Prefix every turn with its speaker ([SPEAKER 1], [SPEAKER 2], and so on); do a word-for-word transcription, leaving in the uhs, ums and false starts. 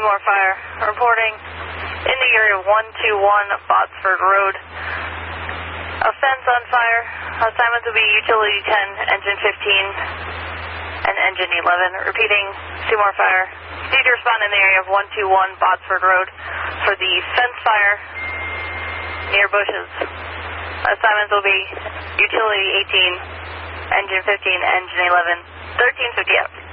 [SPEAKER 1] Seymour Fire, reporting in the area of one two one Botsford Road. A fence on fire. Assignments will be Utility ten, Engine fifteen, and Engine eleven. Repeating, Seymour Fire. Need to respond in the area of one two one Botsford Road for the fence fire near bushes. Assignments will be Utility eighteen, Engine fifteen, Engine eleven, thirteen fifty out.